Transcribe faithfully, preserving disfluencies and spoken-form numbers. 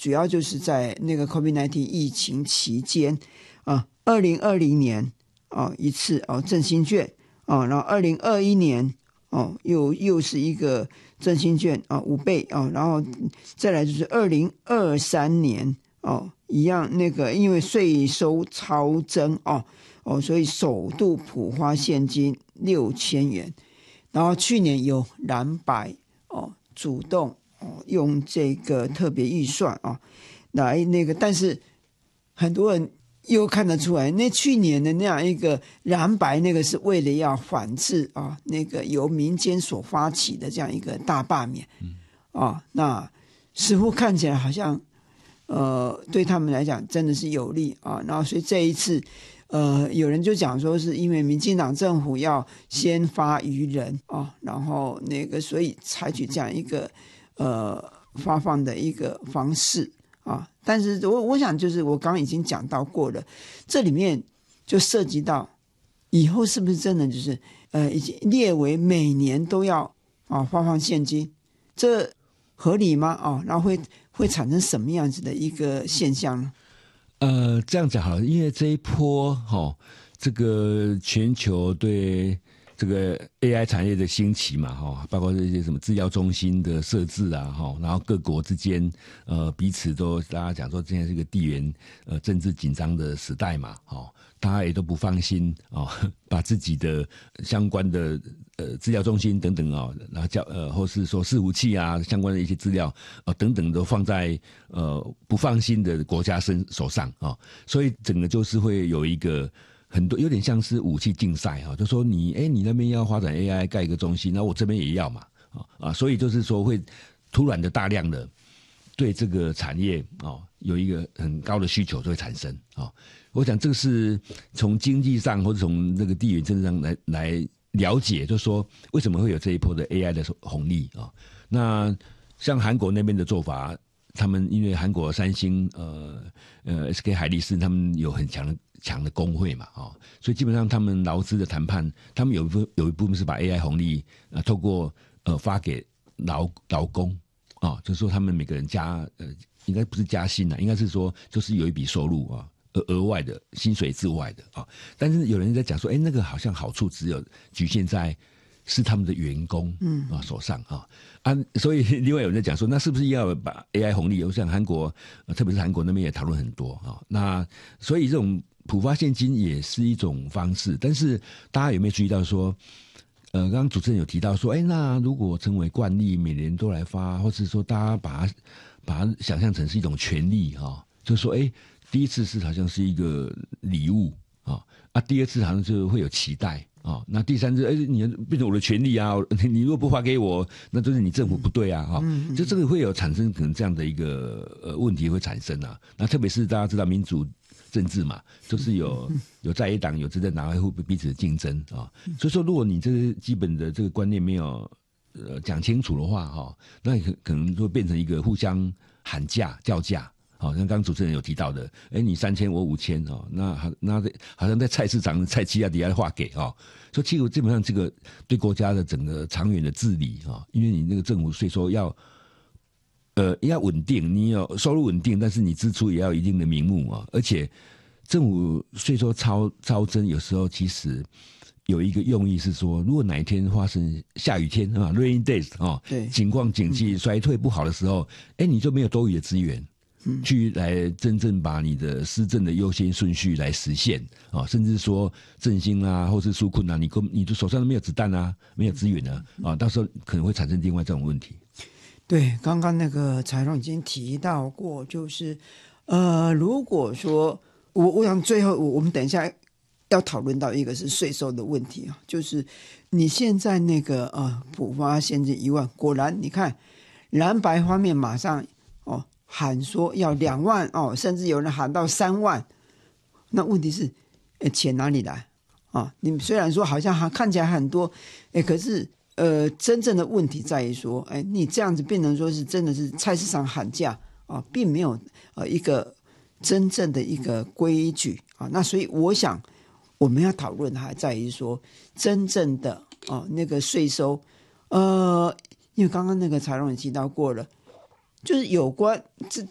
主要就是在那个 COVID 十九 疫情期间啊，二零二零年哦一次哦振兴券哦，然后二零二一年哦又又是一个振兴券啊五倍哦，然后再来就是二零二三年哦一样那个因为税收超增哦哦，所以首度普发现金六千元，然后去年有蓝白哦主动哦用这个特别预算啊、哦、来那个，但是很多人又看得出来，那去年的那样一个蓝白那个是为了要反制啊、哦、那个由民间所发起的这样一个大罢免啊、嗯哦，那似乎看起来好像呃对他们来讲真的是有利啊、哦，然后所以这一次。呃，有人就讲说，是因为民进党政府要先发于人啊，然后那个，所以采取这样一个呃发放的一个方式啊。但是我我想，就是我刚刚已经讲到过了，这里面就涉及到以后是不是真的就是呃已经列为每年都要啊发放现金，这合理吗？啊，然后会会产生什么样子的一个现象呢？ 呃，这样讲好了，因为这一波哈、哦，这个全球对这个 A I 产业的兴起嘛，哈、哦，包括这些什么资料中心的设置啊，哈、哦，然后各国之间呃彼此都大家讲说，现在是个地缘呃政治紧张的时代嘛，哦，大家也都不放心哦，把自己的相关的呃资料中心等等啊、哦，然后叫呃或是说伺服器啊相关的一些资料呃等等都放在呃不放心的国家身手上啊、哦，所以整个就是会有一个很多有点像是武器竞赛哈，就说你哎你那边要发展 A I 盖一个中心，那我这边也要嘛啊啊，所以就是说会突然的大量的对这个产业啊、哦、有一个很高的需求就会产生啊、哦。我想这个是从经济上或者从这个地缘政治上来来了解，就是说为什么会有这一波的 A I 的红利啊、哦？那像韩国那边的做法，他们因为韩国三星呃呃 S K 海力士他们有很强的强的工会嘛啊、哦，所以基本上他们劳资的谈判，他们有一部有一部分是把 A I 红利呃透过呃发给劳劳工啊、哦，就是说他们每个人加呃应该不是加薪啊，应该是说就是有一笔收入啊。额额外的薪水之外的啊，但是有人在讲说，哎，那个好像好处只有局限在是他们的员工嗯啊手上啊啊，所以另外有人在讲说，那是不是要把 A I 红利？我想韩国，特别是韩国那边也讨论很多啊。那所以这种普发现金也是一种方式，但是大家有没有注意到说，呃，刚刚主持人有提到说，哎，那如果成为惯例，每年都来发，或是说大家把它把它想象成是一种权利哈、啊，就是说，哎。第一次是好像是一个礼物啊，啊，第二次好像就会有期待啊，那第三次，哎，你变成我的权利啊，你如果不发给我，那就是你政府不对啊，哈、嗯，就这个会有产生可能这样的一个呃问题会产生啊，那特别是大家知道民主政治嘛，就是有有在野党有执政党会彼此的竞争啊，所以说如果你这个基本的这个观念没有呃讲清楚的话，哈，那可可能会变成一个互相喊价叫价。好像刚刚主持人有提到的，哎，你三千我五千哦，那好，那好像在菜市场菜鸡啊底下划给哦，所以其实基本上这个对国家的整个长远的治理啊，因为你那个政府税收要呃要稳定，你有收入稳定，但是你支出也要有一定的名目啊，而且政府税收超超增，有时候其实有一个用意是说，如果哪一天发生下雨天啊 ，rainy days 啊，情况经济衰退不好的时候，哎，你就没有多余的资源。去来真正把你的施政的优先顺序来实现啊，甚至说振兴啊，或是纾困啊，你你的手上都没有子弹啊，没有资源啊，啊，到时候可能会产生另外这种问题。 对，刚刚那个柴荣已经提到过，就是呃，如果说我我想最后我们等一下要讨论到一个是税收的问题啊，就是你现在那个呃普发现金一万，果然你看蓝白方面马上哦。喊说要两万哦，甚至有人喊到三万，那问题是，诶，钱哪里来啊？你虽然说好像还看起来很多，诶，可是呃，真正的问题在于说，诶，你这样子变成说是真的是菜市场喊价啊，并没有呃一个真正的一个规矩啊。那所以我想我们要讨论还在于说，真正的哦那个税收，呃，因为刚刚那个财荣也提到过了。就是有关这